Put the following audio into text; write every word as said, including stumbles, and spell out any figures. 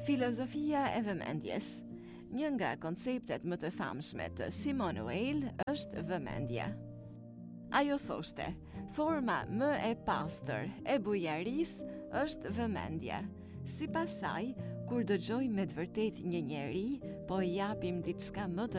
Filozofia e vëmendjes. Një nga konceptet më të famshme të Simone Weil është vëmendja. Ajo thoshte, forma më e pastër e bujarisë është vëmendja. Sipas saj, kur dëgjojmë me të vërtetë një njeri, po i japim diçka më të